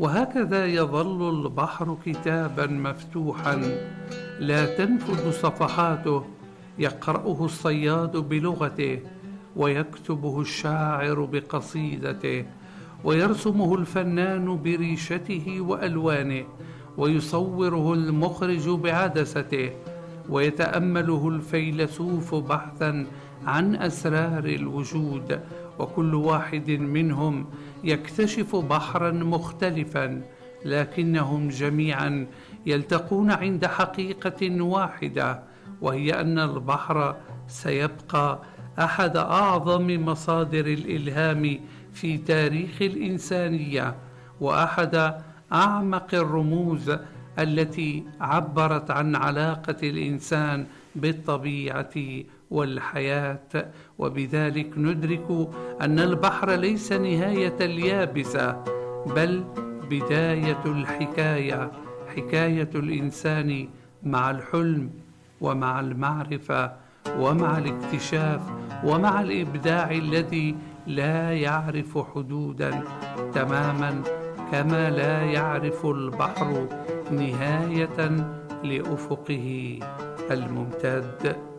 وهكذا يظل البحر كتابا مفتوحا لا تنفذ صفحاته، يقرأه الصياد بلغته، ويكتبه الشاعر بقصيدته، ويرسمه الفنان بريشته وألوانه، ويصوره المخرج بعدسته، ويتأمله الفيلسوف بحثا عن أسرار الوجود. وكل واحد منهم يكتشف بحرا مختلفا، لكنهم جميعا يلتقون عند حقيقة واحدة، وهي أن البحر سيبقى أحد أعظم مصادر الإلهام في تاريخ الإنسانية، وأحد أعمق الرموز التي عبرت عن علاقة الإنسان بالطبيعة والحياة. وبذلك ندرك أن البحر ليس نهاية اليابسة، بل بداية الحكاية، حكاية الإنسان مع الحلم ومع المعرفة ومع الاكتشاف ومع الإبداع الذي لا يعرف حدودا، تماما كما لا يعرف البحر نهاية لأفقه الممتد.